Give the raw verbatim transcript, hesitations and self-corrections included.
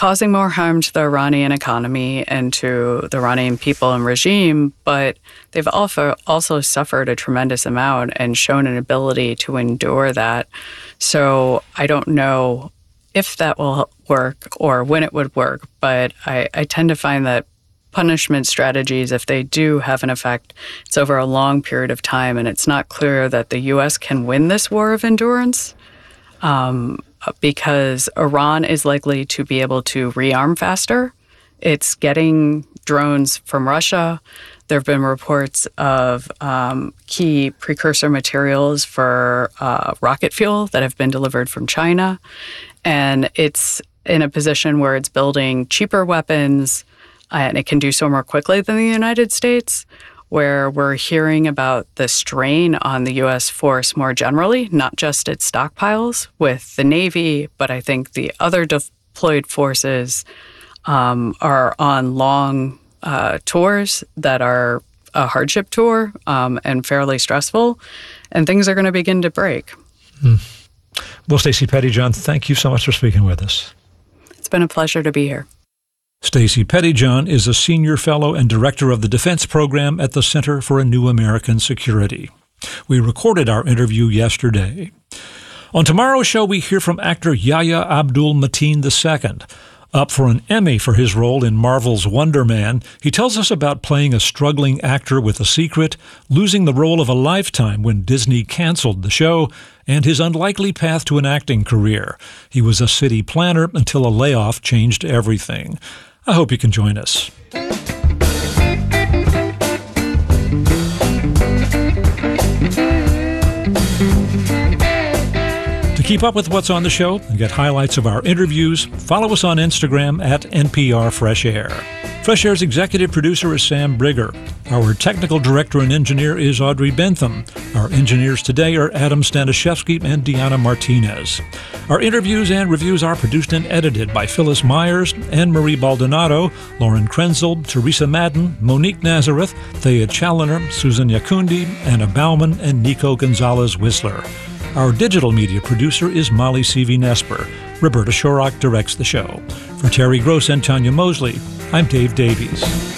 causing more harm to the Iranian economy and to the Iranian people and regime, but they've also also suffered a tremendous amount and shown an ability to endure that. So I don't know if that will work or when it would work, but I, I tend to find that punishment strategies, if they do have an effect, it's over a long period of time, and it's not clear that the U S can win this war of endurance. Um, because Iran is likely to be able to rearm faster. It's getting drones from Russia. There have been reports of um, key precursor materials for uh, rocket fuel that have been delivered from China. And it's in a position where it's building cheaper weapons, and it can do so more quickly than the United States, where we're hearing about the strain on the U S force more generally, not just its stockpiles with the Navy, but I think the other deployed forces um, are on long uh, tours that are a hardship tour um, and fairly stressful, and things are going to begin to break. Hmm. Well, Stacey Pettyjohn, thank you so much for speaking with us. It's been a pleasure to be here. Stacey Pettyjohn is a senior fellow and director of the defense program at the Center for a New American Security. We recorded our interview yesterday. On tomorrow's show, we hear from actor Yahya Abdul-Mateen the Second. Up for an Emmy for his role in Marvel's Wonder Man, he tells us about playing a struggling actor with a secret, losing the role of a lifetime when Disney canceled the show, and his unlikely path to an acting career. He was a city planner until a layoff changed everything. I hope you can join us. To keep up with what's on the show and get highlights of our interviews, follow us on Instagram at N P R Fresh Air. Fresh Air's executive producer is Sam Brigger. Our technical director and engineer is Audrey Bentham. Our engineers today are Adam Stanishevsky and Deanna Martinez. Our interviews and reviews are produced and edited by Phyllis Myers, Anne-Marie Baldonado, Lauren Krenzel, Teresa Madden, Monique Nazareth, Thea Challoner, Susan Yakundi, Anna Bauman, and Nico Gonzalez-Whistler. Our digital media producer is Molly Seavey-Nesper. Roberta Shorrock directs the show. For Terry Gross and Tanya Mosley, I'm Dave Davies.